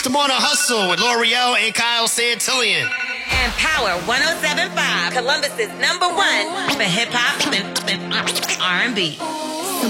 I'm on a hustle with L'Oreal and Kyle Santillian. And Power 107.5, Columbus's #1 for hip hop and R&B.